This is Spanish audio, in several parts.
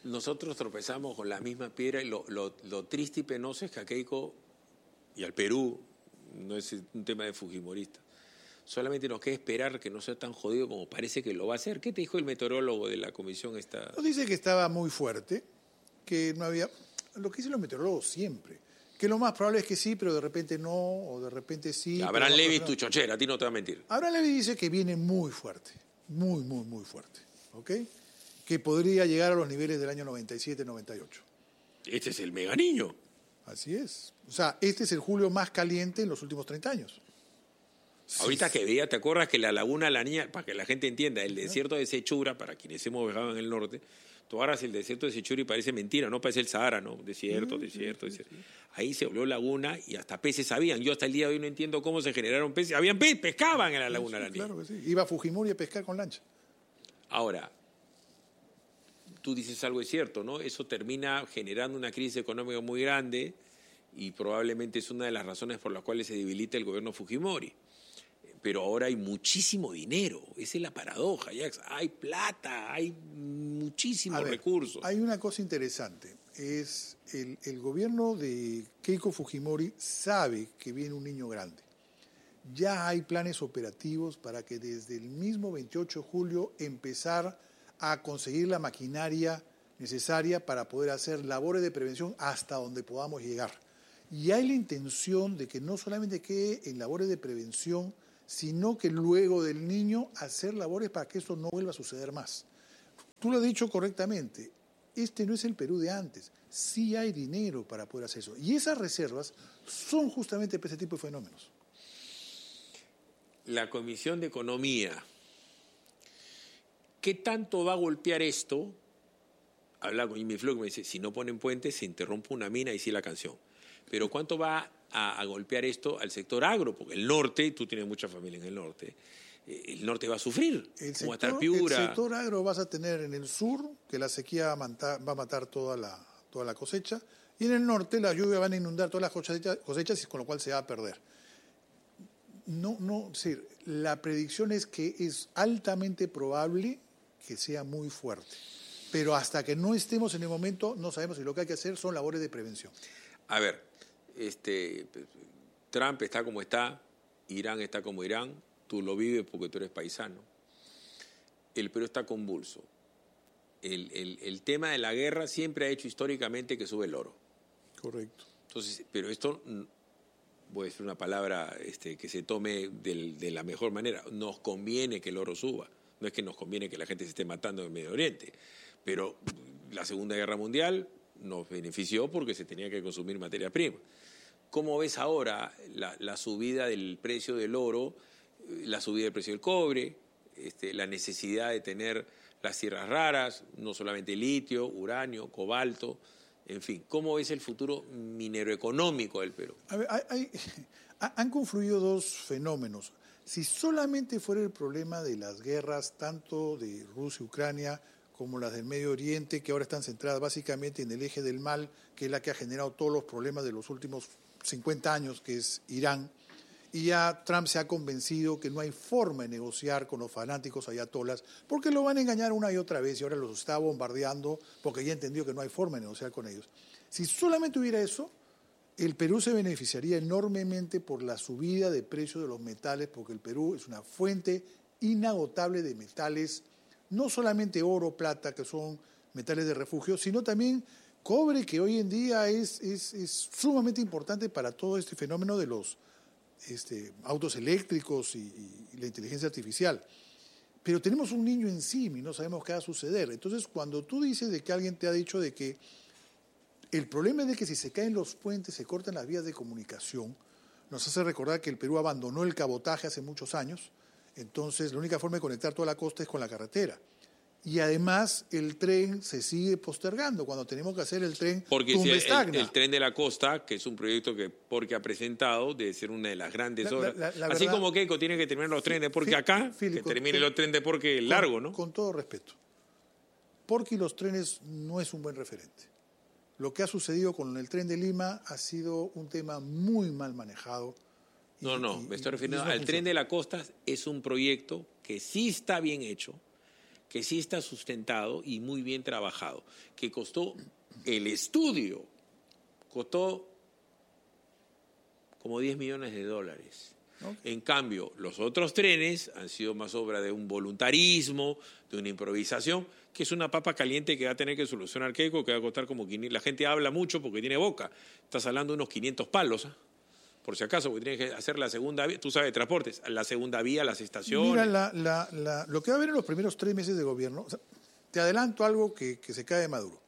nosotros tropezamos con la misma piedra y lo triste y penoso es que a Keiko y al Perú, no es un tema de fujimorista, solamente nos queda esperar que no sea tan jodido como parece que lo va a hacer. ¿Qué te dijo el meteorólogo de la comisión esta? Nos dice que estaba muy fuerte, que no había... Lo que dicen los meteorólogos siempre, que lo más probable es que sí, pero de repente no, o de repente sí. Abraham Levy es tu chochera, a ti no te va a mentir. Abraham Levy dice que viene muy fuerte, muy fuerte, ¿ok? Que podría llegar a los niveles del año 97-98. Este es el mega niño. Así es. O sea, este es el julio más caliente en los últimos 30 años. Ahorita que veía, ¿te acuerdas que la laguna La Niña, para que la gente entienda, el desierto de Sechura, para quienes hemos viajado en el norte, tú agarras el desierto de Sechura y parece mentira, no parece el Sahara, ¿no? Desierto. Ahí se volvió laguna y hasta peces habían. Yo hasta el día de hoy no entiendo cómo se generaron peces. Habían peces, pescaban en la laguna La Niña. Claro que sí. Iba a Fujimori a pescar con lancha. Ahora, tú dices algo es cierto, ¿no? Eso termina generando una crisis económica muy grande y probablemente es una de las razones por las cuales se debilita el gobierno Fujimori. Pero ahora hay muchísimo dinero, esa es la paradoja, Jax. Hay plata, hay muchísimos recursos. Hay una cosa interesante, es el gobierno de Keiko Fujimori sabe que viene un niño grande. Ya hay planes operativos para que desde el mismo 28 de julio empezar a conseguir la maquinaria necesaria para poder hacer labores de prevención hasta donde podamos llegar. Y hay la intención de que no solamente quede en labores de prevención, sino que luego del niño hacer labores para que eso no vuelva a suceder más. Tú lo has dicho correctamente, este no es el Perú de antes, sí hay dinero para poder hacer eso. Y esas reservas son justamente para ese tipo de fenómenos. La Comisión de Economía, ¿qué tanto va a golpear esto? Habla con Jimmy Flo que me dice, si no ponen puentes se interrumpe una mina y sí la canción. Pero ¿cuánto va a golpear esto al sector agro? Porque el norte, tú tienes mucha familia en el norte va a sufrir. El sector agro vas a tener en el sur, que la sequía va a matar toda la cosecha, y en el norte las lluvias van a inundar todas las cosechas, con lo cual se va a perder. Sí, la predicción es que es altamente probable que sea muy fuerte. Pero hasta que no estemos en el momento, no sabemos si lo que hay que hacer son labores de prevención. A ver, Trump está como está, Irán está como Irán, tú lo vives porque tú eres paisano. El Perú está convulso. El tema de la guerra siempre ha hecho históricamente que sube el oro. Correcto. Entonces, pero esto, voy a decir una palabra que se tome de la mejor manera, nos conviene que el oro suba. No es que nos conviene que la gente se esté matando en Medio Oriente, pero la Segunda Guerra Mundial nos benefició porque se tenía que consumir materia prima. ¿Cómo ves ahora la subida del precio del oro, la subida del precio del cobre, la necesidad de tener las tierras raras, no solamente litio, uranio, cobalto, en fin? ¿Cómo ves el futuro mineroeconómico del Perú? A ver, han confluido dos fenómenos. Si solamente fuera el problema de las guerras, tanto de Rusia y Ucrania, como las del Medio Oriente, que ahora están centradas básicamente en el eje del mal, que es la que ha generado todos los problemas de los últimos 50 años, que es Irán, y ya Trump se ha convencido que no hay forma de negociar con los fanáticos ayatolas, porque lo van a engañar una y otra vez, y ahora los está bombardeando, porque ya entendió que no hay forma de negociar con ellos. Si solamente hubiera eso, el Perú se beneficiaría enormemente por la subida de precio de los metales, porque el Perú es una fuente inagotable de metales, no solamente oro, plata, que son metales de refugio, sino también cobre, que hoy en día es sumamente importante para todo este fenómeno de los autos eléctricos y la inteligencia artificial. Pero tenemos un niño encima y no sabemos qué va a suceder. Entonces, cuando tú dices de que alguien te ha dicho de que el problema es de que si se caen los puentes, se cortan las vías de comunicación, nos hace recordar que el Perú abandonó el cabotaje hace muchos años. Entonces, la única forma de conectar toda la costa es con la carretera. Y además, el tren se sigue postergando cuando tenemos que hacer el tren Tumbes-Tacna. El tren de la costa, que es un proyecto que Porque ha presentado, debe ser una de las grandes obras. Así verdad, como Keiko tiene que terminar los trenes de Porque acá, que termine los trenes de Porque largo, ¿no? Con todo respeto. Porque los trenes no es un buen referente. Lo que ha sucedido con el tren de Lima ha sido un tema muy mal manejado. Me estoy refiriendo al tren de la costa. Es un proyecto que sí está bien hecho, que sí está sustentado y muy bien trabajado, que costó el estudio, costó como $10 millones. Okay. En cambio, los otros trenes han sido más obra de un voluntarismo, de una improvisación, que es una papa caliente que va a tener que solucionar Keiko, que va a costar como 500. La gente habla mucho porque tiene boca. Estás hablando de unos 500 palos, ¿eh? Por si acaso, porque tienes que hacer la segunda vía. Tú sabes, transportes, la segunda vía, las estaciones. Mira, lo que va a haber en los primeros 3 meses de gobierno, o sea, te adelanto algo que se cae de Maduro.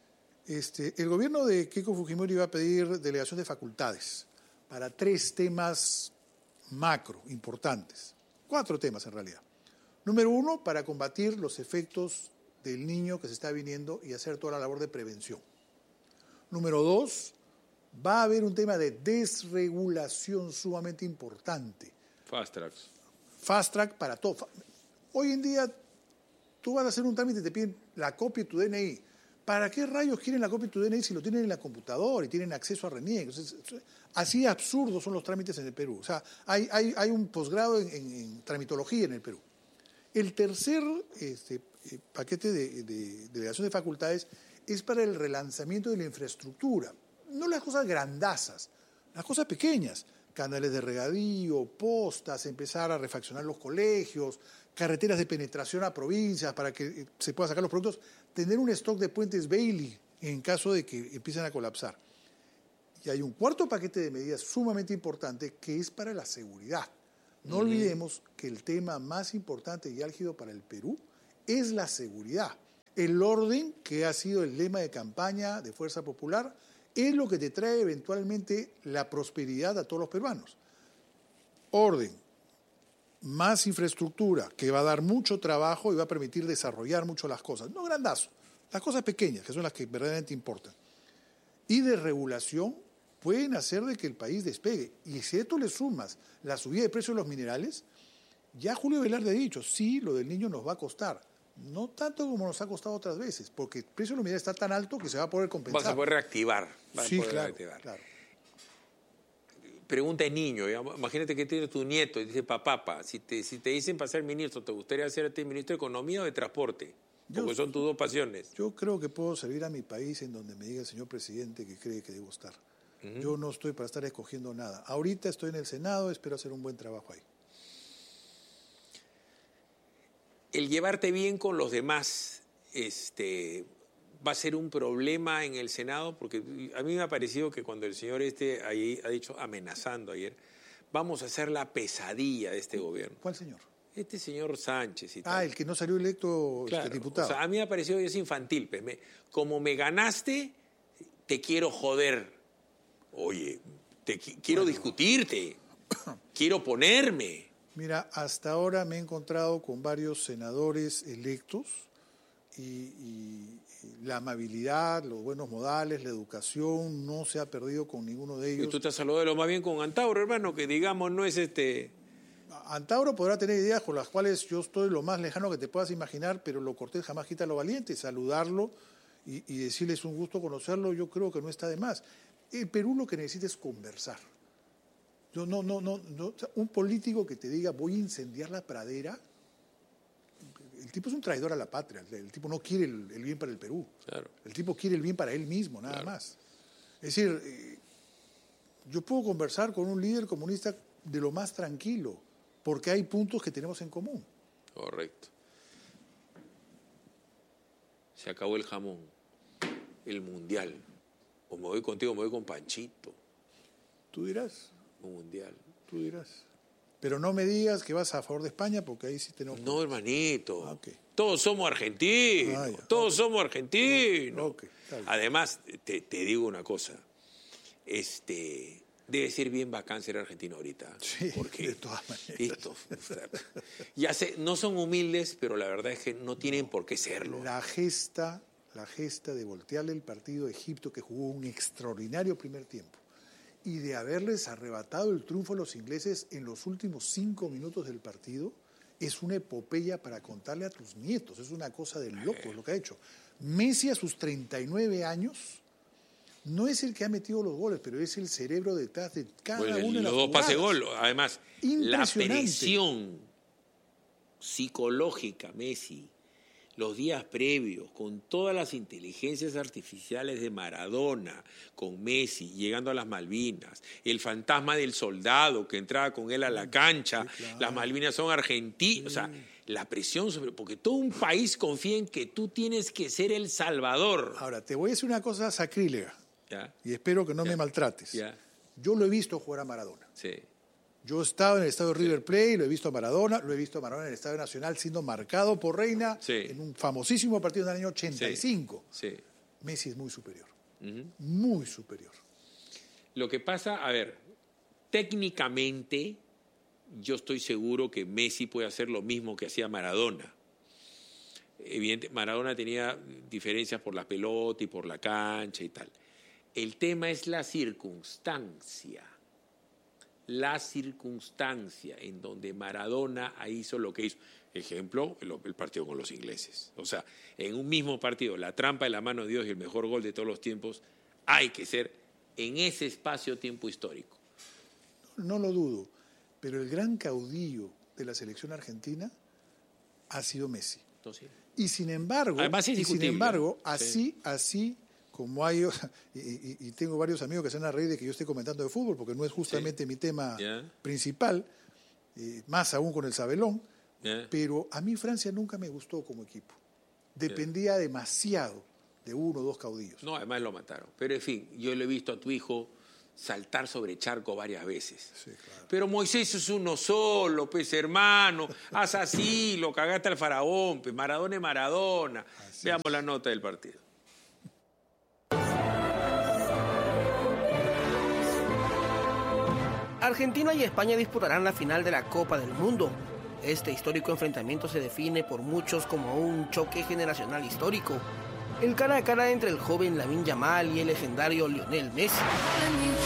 El gobierno de Keiko Fujimori va a pedir delegación de facultades para 3 temas macro, importantes. 4 temas en realidad. Número 1, para combatir los efectos del niño que se está viniendo y hacer toda la labor de prevención. Número 2, va a haber un tema de desregulación sumamente importante. Fast tracks. Fast track para todo. Hoy en día tú vas a hacer un trámite y te piden la copia de tu DNI. ¿Para qué rayos quieren la copia de tu DNI si lo tienen en la computadora y tienen acceso a RENIEC? Así absurdos son los trámites en el Perú. O sea, hay un posgrado en tramitología en el Perú. El tercer paquete de delegación de facultades es para el relanzamiento de la infraestructura. No las cosas grandazas, las cosas pequeñas. Canales de regadío, postas, empezar a refaccionar los colegios, carreteras de penetración a provincias para que se puedan sacar los productos, tener un stock de puentes Bailey en caso de que empiecen a colapsar. Y hay un cuarto paquete de medidas sumamente importante que es para la seguridad. No olvidemos que el tema más importante y álgido para el Perú es la seguridad. El orden, que ha sido el lema de campaña de Fuerza Popular, es lo que te trae eventualmente la prosperidad a todos los peruanos. Orden, más infraestructura, que va a dar mucho trabajo y va a permitir desarrollar mucho las cosas. No grandazo, las cosas pequeñas, que son las que verdaderamente importan. Y de regulación pueden hacer de que el país despegue. Y si a esto le sumas la subida de precios de los minerales, ya Julio Velarde ha dicho, sí, lo del niño nos va a costar. No tanto como nos ha costado otras veces, porque el precio de los minerales está tan alto que se va a poder compensar. Vas a poder reactivar. Sí, claro, claro. Pregunta de niño, imagínate que tienes tu nieto y dice, papá, si te dicen para ser ministro, ¿te gustaría ser ministro de Economía o de Transporte? Porque son tus 2 pasiones. Yo creo que puedo servir a mi país en donde me diga el señor presidente que cree que debo estar. Yo no estoy para estar escogiendo nada. Ahorita estoy en el Senado, espero hacer un buen trabajo ahí. El llevarte bien con los demás va a ser un problema en el Senado, porque a mí me ha parecido que cuando el señor ahí ha dicho, amenazando ayer, vamos a hacer la pesadilla de este gobierno. ¿Cuál señor? Este señor Sánchez y tal. El que no salió electo claro, diputado. O sea, a mí me ha parecido es infantil. Pues, como me ganaste, te quiero joder. Oye, quiero discutirte, quiero ponerme. Mira, hasta ahora me he encontrado con varios senadores electos y la amabilidad, los buenos modales, la educación no se ha perdido con ninguno de ellos. Y tú te has saludado de lo más bien con Antauro, hermano, que digamos no es Antauro podrá tener ideas con las cuales yo estoy lo más lejano que te puedas imaginar, pero lo cortés jamás quita lo valiente. Saludarlo y decirle es un gusto conocerlo, yo creo que no está de más. El Perú lo que necesita es conversar. Un político que te diga voy a incendiar la pradera, el tipo es un traidor a la patria, el tipo no quiere el bien para el Perú, claro. El tipo quiere el bien para él mismo, nada más. Es decir, yo puedo conversar con un líder comunista de lo más tranquilo, porque hay puntos que tenemos en común. Correcto. Se acabó el jamón, el mundial. O me voy contigo, me voy con Panchito. Tú dirás. Mundial. Tú dirás. Pero no me digas que vas a favor de España, porque ahí sí tenemos... No, hermanito. Okay. Todos somos argentinos. Todos somos argentinos. Además, te digo una cosa. Debe ser bien bacán ser argentino ahorita. Sí, porque de todas maneras. Ya sé, no son humildes, pero la verdad es que no tienen por qué serlo. La gesta de voltearle el partido a Egipto, que jugó un extraordinario primer tiempo, y de haberles arrebatado el triunfo a los ingleses en los últimos 5 minutos del partido, es una epopeya para contarle a tus nietos. Es una cosa de locos lo que ha hecho. Messi a sus 39 años no es el que ha metido los goles, pero es el cerebro detrás de cada uno de las jugadas. Los 2 pases gol. Además, la presión psicológica, Messi, los días previos, con todas las inteligencias artificiales de Maradona, con Messi, llegando a las Malvinas, el fantasma del soldado que entraba con él a la cancha, sí, claro. Las Malvinas son argentinas, o sea, la presión sobre... Porque todo un país confía en que tú tienes que ser el salvador. Ahora, te voy a decir una cosa sacrílega, ¿ya? Y espero que no me maltrates. ¿Ya? Yo lo he visto jugar a Maradona. Sí. Yo he estado en el estadio River Plate, lo he visto a Maradona, lo he visto a Maradona en el Estadio Nacional siendo marcado por Reina en un famosísimo partido del año 85. Sí. Messi es muy superior, muy superior. Lo que pasa, a ver, técnicamente yo estoy seguro que Messi puede hacer lo mismo que hacía Maradona. Evidente, Maradona tenía diferencias por la pelota y por la cancha y tal. El tema es la circunstancia en donde Maradona hizo lo que hizo. Ejemplo, el partido con los ingleses. O sea, en un mismo partido, la trampa de la mano de Dios y el mejor gol de todos los tiempos, hay que ser en ese espacio-tiempo histórico. No lo dudo, pero el gran caudillo de la selección argentina ha sido Messi. Entonces, y sin embargo, así como hay, y tengo varios amigos que se van a reír de que yo esté comentando de fútbol, porque no es justamente mi tema principal, más aún con el Sabelón, pero a mí Francia nunca me gustó como equipo. Dependía demasiado de uno o dos caudillos. No, además lo mataron. Pero en fin, yo le he visto a tu hijo saltar sobre charco varias veces. Sí, claro. Pero Moisés es uno solo, pues hermano, haz así, lo cagaste al faraón, pues Maradona es Maradona. Veamos la nota del partido. Argentina y España disputarán la final de la Copa del Mundo. Este histórico enfrentamiento se define por muchos como un choque generacional histórico. El cara a cara entre el joven Lamine Yamal y el legendario Lionel Messi.